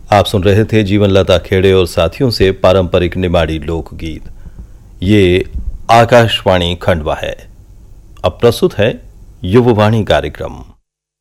आप सुन रहे थे जीवन लता खेड़े और साथियों से पारंपरिक निमाड़ी लोकगीत। ये आकाशवाणी खंडवा है। अब प्रस्तुत है युववाणी कार्यक्रम।